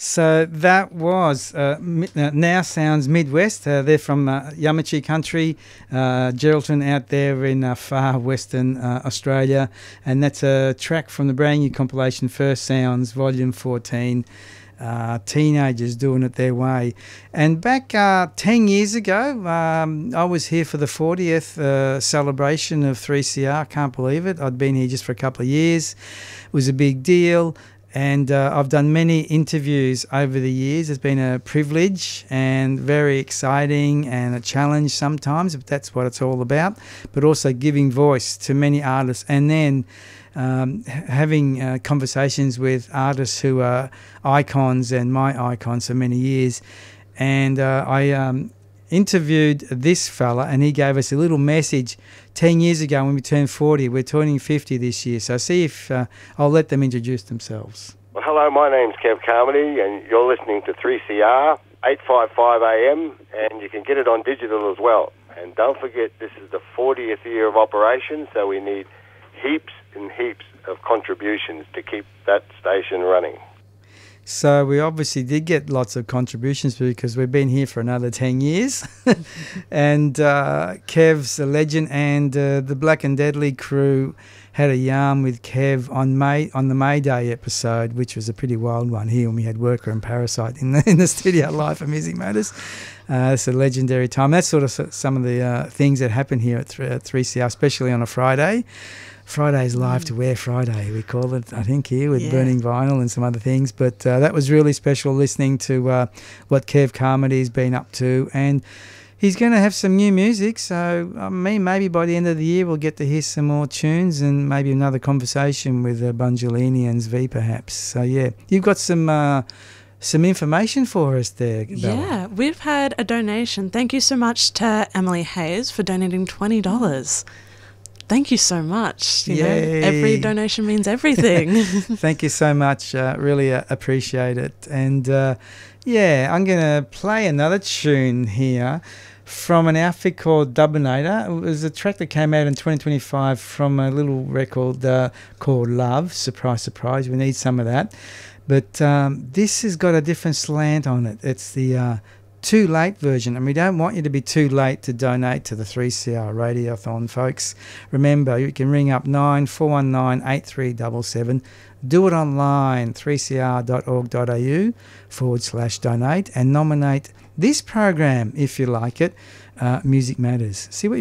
So that was Now Sounds Midwest. They're from Yamachi country, Geraldton out there in far western Australia. And that's a track from the brand new compilation First Sounds, Volume 14. Teenagers doing it their way. And back 10 years ago, I was here for the 40th celebration of 3CR. Can't believe it. I'd been here just for a couple of years. It was a big deal. And I've done many interviews over the years. It's been a privilege and very exciting and a challenge sometimes, but that's what it's all about. But also giving voice to many artists and then having conversations with artists who are icons and my icons for many years. And I interviewed this fella and he gave us a little message 10 years ago when we turned 40. We're turning 50 this year. So see if I'll let them introduce themselves. Well, hello, my name's Kev Carmody and you're listening to 3CR, 855 AM, and you can get it on digital as well. And don't forget, this is the 40th year of operation, so we need heaps and heaps of contributions to keep that station running. So we obviously did get lots of contributions because we've been here for another 10 years. And Kev's a legend, and the Black and Deadly crew had a yarn with Kev on the May Day episode, which was a pretty wild one here when we had Worker and Parasite in the studio live for Music Matters. It's a legendary time. That's sort of some of the things that happen here at 3CR, especially on a Friday. Friday's Live to Wear Friday, we call it, I think, here with Burning Vinyl and some other things. But that was really special listening to what Kev Carmody's been up to. And he's going to have some new music. So, maybe by the end of the year we'll get to hear some more tunes and maybe another conversation with Bungelini and Zvi perhaps. So, yeah, you've got some information for us there, Bella. Yeah, we've had a donation. Thank you so much to Emily Hayes for donating $20. Thank you so much. You know, every donation means everything. Thank you so much. Really appreciate it. And I'm going to play another tune here from an outfit called Dubinator. It was a track that came out in 2025 from a little record called Love. Surprise, surprise. We need some of that. But this has got a different slant on it. It's the too late version, and we don't want you to be too late to donate to the 3CR Radiothon, folks. Remember, you can ring up 9419 do it online, 3cr.org.au/donate, and nominate this program if you like it, Music Matters. See what